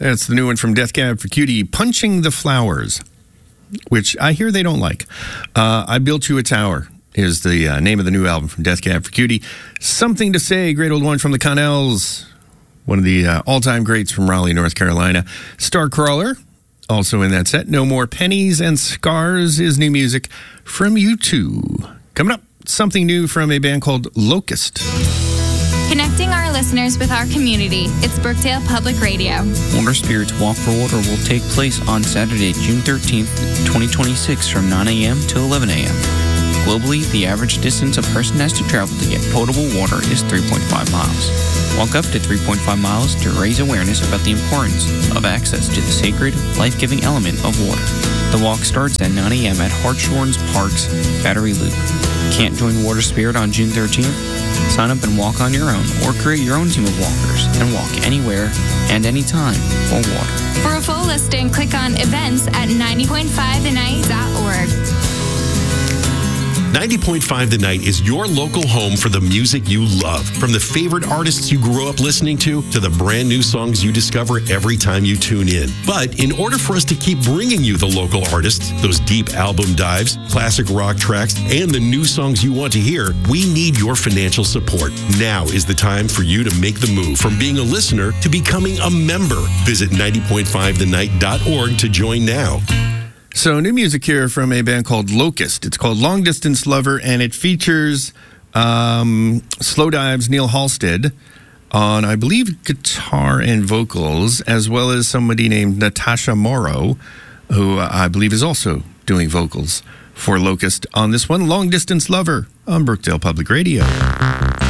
That's the new one from Death Cab for Cutie, Punching the Flowers, which I hear they don't like. I Built You a Tower is the name of the new album from Death Cab for Cutie. Something to Say, great old one from the Connells, one of the all-time greats from Raleigh, North Carolina. Starcrawler, also in that set. No More Pennies and Scars is new music from U2. Coming up, something new from a band called Locust. Connecting our listeners with our community, it's Brookdale Public Radio. Water Spirits Walk for Water will take place on Saturday, June 13th, 2026 from 9 a.m. to 11 a.m. Globally, the average distance a person has to travel to get potable water is 3.5 miles. Walk up to 3.5 miles to raise awareness about the importance of access to the sacred, life-giving element of water. The walk starts at 9 a.m. at Hartshorns Park's Battery Loop. Can't join Water Spirit on June 13th? Sign up and walk on your own, or create your own team of walkers and walk anywhere and anytime for water. For a full listing, click on events at 90.5thenight.org. 90.5 The Night is your local home for the music you love. From the favorite artists you grew up listening to the brand new songs you discover every time you tune in. But in order for us to keep bringing you the local artists, those deep album dives, classic rock tracks, and the new songs you want to hear, we need your financial support. Now is the time for you to make the move from being a listener to becoming a member. Visit 90.5thenight.org to join now. So new music here from a band called Locust. It's called Long Distance Lover, and it features Slowdive's Neil Halstead on, I believe, guitar and vocals, as well as somebody named Natasha Morrow, who I believe is also doing vocals for Locust on this one, Long Distance Lover, on Brookdale Public Radio.